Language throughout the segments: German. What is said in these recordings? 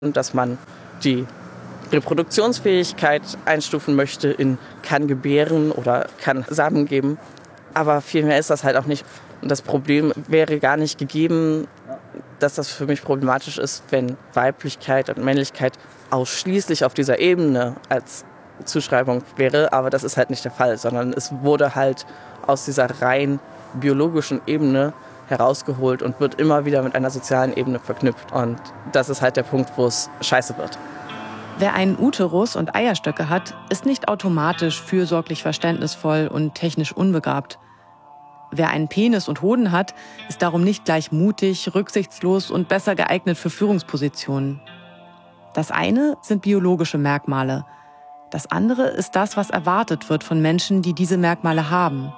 Und dass man die Reproduktionsfähigkeit einstufen möchte in kann gebären oder kann Samen geben. Aber viel mehr ist das halt auch nicht. Und das Problem wäre gar nicht gegeben, dass das für mich problematisch ist, wenn Weiblichkeit und Männlichkeit ausschließlich auf dieser Ebene als Zuschreibung wäre. Aber das ist halt nicht der Fall, sondern es wurde halt aus dieser rein biologischen Ebene herausgeholt und wird immer wieder mit einer sozialen Ebene verknüpft. Und das ist halt der Punkt, wo es scheiße wird. Wer einen Uterus und Eierstöcke hat, ist nicht automatisch fürsorglich verständnisvoll und technisch unbegabt. Wer einen Penis und Hoden hat, ist darum nicht gleich mutig, rücksichtslos und besser geeignet für Führungspositionen. Das eine sind biologische Merkmale. Das andere ist das, was erwartet wird von Menschen, die diese Merkmale haben.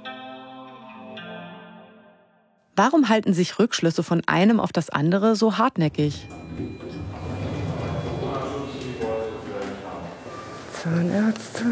Warum halten sich Rückschlüsse von einem auf das andere so hartnäckig? Zahnärzte.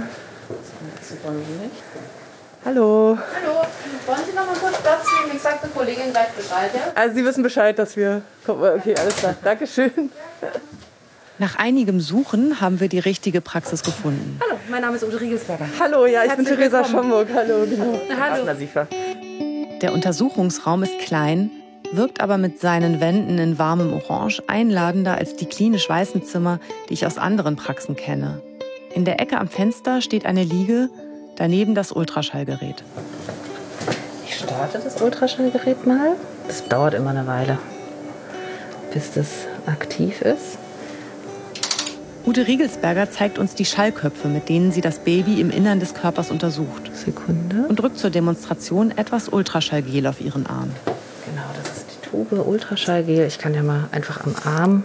Hallo. Hallo, wollen Sie noch mal kurz Platz nehmen? Ich sage der Kollegin gleich Bescheid, ja? Also Sie wissen Bescheid, dass wir... Okay, alles klar. Dankeschön. Nach einigem Suchen haben wir die richtige Praxis gefunden. Hallo, mein Name ist Ute Riegelsberger. Hallo, ja, ich bin Theresa Schomburg. Hallo, genau. Hallo. Der Untersuchungsraum ist klein, wirkt aber mit seinen Wänden in warmem Orange einladender als die klinisch weißen Zimmer, die ich aus anderen Praxen kenne. In der Ecke am Fenster steht eine Liege, daneben das Ultraschallgerät. Ich starte das Ultraschallgerät mal. Das dauert immer eine Weile, bis das aktiv ist. Ute Riegelsberger zeigt uns die Schallköpfe, mit denen sie das Baby im Innern des Körpers untersucht. Sekunde. Und drückt zur Demonstration etwas Ultraschallgel auf ihren Arm. Genau, das ist die Tube Ultraschallgel. Ich kann ja mal einfach am Arm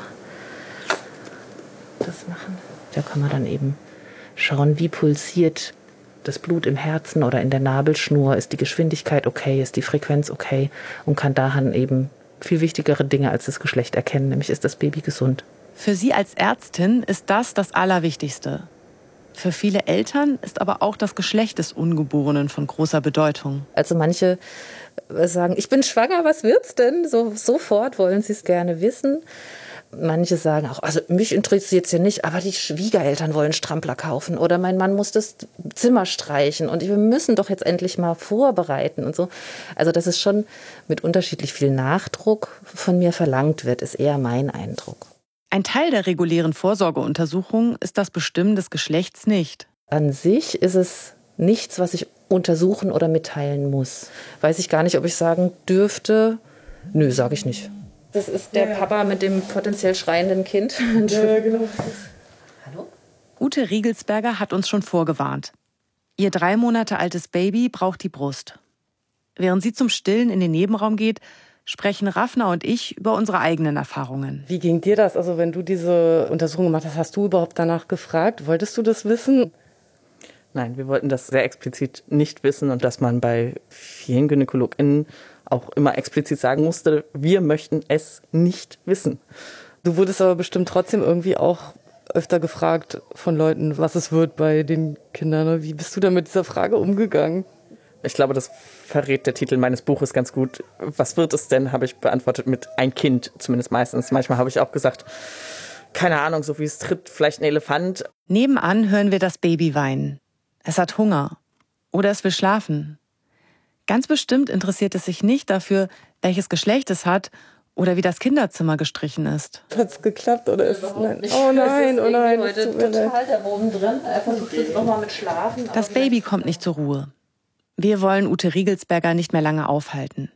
das machen. Da kann man dann eben schauen, wie pulsiert das Blut im Herzen oder in der Nabelschnur. Ist die Geschwindigkeit okay, ist die Frequenz okay? Und kann daran eben viel wichtigere Dinge als das Geschlecht erkennen, nämlich ist das Baby gesund. Für sie als Ärztin ist das Allerwichtigste. Für viele Eltern ist aber auch das Geschlecht des Ungeborenen von großer Bedeutung. Also manche sagen, ich bin schwanger, was wird's denn? Sofort wollen sie es gerne wissen. Manche sagen auch, also mich interessiert es ja nicht, aber die Schwiegereltern wollen Strampler kaufen oder mein Mann muss das Zimmer streichen und wir müssen doch jetzt endlich mal vorbereiten und so. Also dass es schon mit unterschiedlich viel Nachdruck von mir verlangt wird, ist eher mein Eindruck. Ein Teil der regulären Vorsorgeuntersuchung ist das Bestimmen des Geschlechts nicht. An sich ist es nichts, was ich untersuchen oder mitteilen muss. Weiß ich gar nicht, ob ich sagen dürfte. Nö, sage ich nicht. Das ist der Papa mit dem potenziell schreienden Kind. Ja, genau. Hallo? Ute Riegelsberger hat uns schon vorgewarnt. Ihr 3 Monate altes Baby braucht die Brust. Während sie zum Stillen in den Nebenraum geht, sprechen Rafna und ich über unsere eigenen Erfahrungen. Wie ging dir das? Also wenn du diese Untersuchung gemacht hast, hast du überhaupt danach gefragt? Wolltest du das wissen? Nein, wir wollten das sehr explizit nicht wissen und dass man bei vielen GynäkologInnen auch immer explizit sagen musste, wir möchten es nicht wissen. Du wurdest aber bestimmt trotzdem irgendwie auch öfter gefragt von Leuten, was es wird bei den Kindern. Wie bist du da mit dieser Frage umgegangen? Ich glaube, das verrät der Titel meines Buches ganz gut. Was wird es denn, habe ich beantwortet mit ein Kind, zumindest meistens. Manchmal habe ich auch gesagt, keine Ahnung, so wie es tritt, vielleicht ein Elefant. Nebenan hören wir das Baby weinen. Es hat Hunger. Oder es will schlafen. Ganz bestimmt interessiert es sich nicht dafür, welches Geschlecht es hat oder wie das Kinderzimmer gestrichen ist. Hat es geklappt oder ist es... Oh nein, oh nein. Das ist total da oben drin. Er versucht jetzt nochmal mit Schlafen. Das Baby kommt nicht zur Ruhe. Wir wollen Ute Riegelsberger nicht mehr lange aufhalten.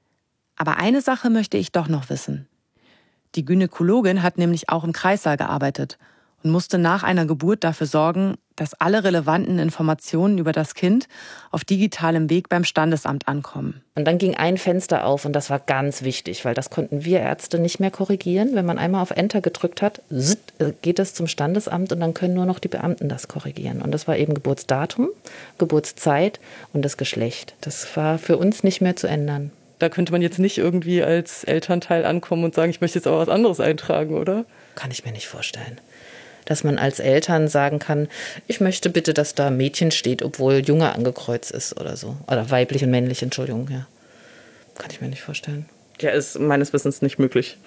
Aber eine Sache möchte ich doch noch wissen. Die Gynäkologin hat nämlich auch im Kreissaal gearbeitet und musste nach einer Geburt dafür sorgen, dass alle relevanten Informationen über das Kind auf digitalem Weg beim Standesamt ankommen. Und dann ging ein Fenster auf und das war ganz wichtig, weil das konnten wir Ärzte nicht mehr korrigieren. Wenn man einmal auf Enter gedrückt hat, geht es zum Standesamt und dann können nur noch die Beamten das korrigieren. Und das war eben Geburtsdatum, Geburtszeit und das Geschlecht. Das war für uns nicht mehr zu ändern. Da könnte man jetzt nicht irgendwie als Elternteil ankommen und sagen, ich möchte jetzt aber was anderes eintragen, oder? Kann ich mir nicht vorstellen. Dass man als Eltern sagen kann, ich möchte bitte, dass da Mädchen steht, obwohl Junge angekreuzt ist oder so. Oder weiblich und männlich, Entschuldigung, ja. Kann ich mir nicht vorstellen. Ja, ist meines Wissens nicht möglich.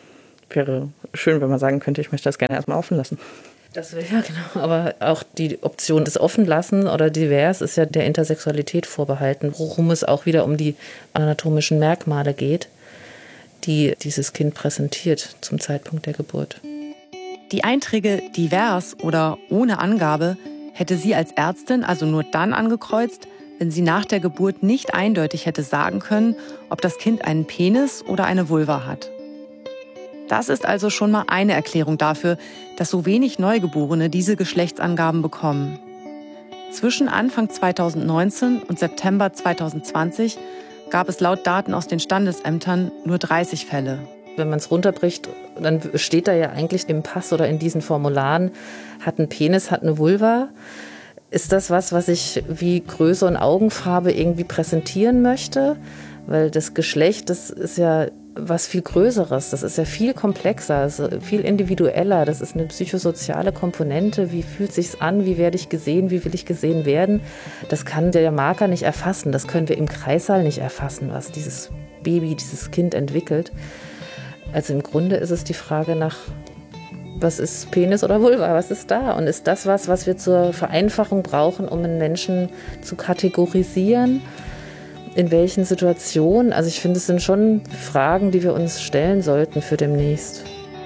wäre schön, wenn man sagen könnte, ich möchte das gerne erstmal offen lassen. Das wäre ja genau, aber auch die Option des Offenlassen oder divers ist ja der Intersexualität vorbehalten, worum es auch wieder um die anatomischen Merkmale geht, die dieses Kind präsentiert zum Zeitpunkt der Geburt. Die Einträge divers oder ohne Angabe hätte sie als Ärztin also nur dann angekreuzt, wenn sie nach der Geburt nicht eindeutig hätte sagen können, ob das Kind einen Penis oder eine Vulva hat. Das ist also schon mal eine Erklärung dafür, dass so wenig Neugeborene diese Geschlechtsangaben bekommen. Zwischen Anfang 2019 und September 2020 gab es laut Daten aus den Standesämtern nur 30 Fälle. Wenn man es runterbricht, dann steht da ja eigentlich im Pass oder in diesen Formularen, hat einen Penis, hat eine Vulva. Ist das was ich wie Größe und Augenfarbe irgendwie präsentieren möchte? Weil das Geschlecht, das ist ja was viel Größeres, das ist ja viel komplexer, also viel individueller, das ist eine psychosoziale Komponente, wie fühlt sich's an, wie werde ich gesehen, wie will ich gesehen werden, das kann der Marker nicht erfassen, das können wir im Kreissaal nicht erfassen, was dieses Baby, dieses Kind entwickelt. Also im Grunde ist es die Frage nach, was ist Penis oder Vulva, was ist da? Und ist das was wir zur Vereinfachung brauchen, um einen Menschen zu kategorisieren? In welchen Situationen? Also ich finde, es sind schon Fragen, die wir uns stellen sollten für demnächst.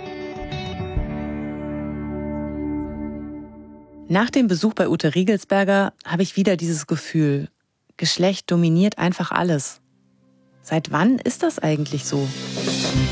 Nach dem Besuch bei Ute Riegelsberger habe ich wieder dieses Gefühl, Geschlecht dominiert einfach alles. Seit wann ist das eigentlich so?